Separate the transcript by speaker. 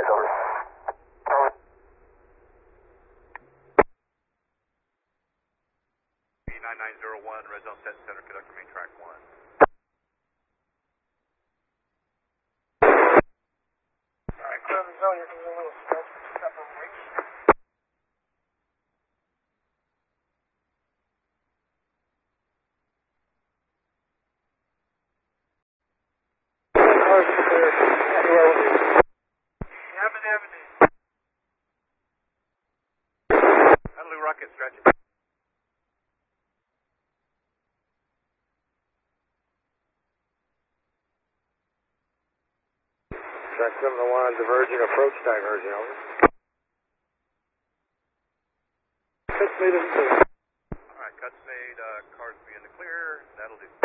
Speaker 1: guys, over. Over.
Speaker 2: 9901, red zone set, center conductor main track 1.
Speaker 1: Alright, clear the zone, you're getting a little smoke. Step on brakes. Cars clear. Hammond Avenue.
Speaker 2: Honolulu Rocket, stretch.
Speaker 1: Track 701, diverging, approach diverging, over. 6 meters clear.
Speaker 2: Alright, cuts made, cars be in the clear, that'll do.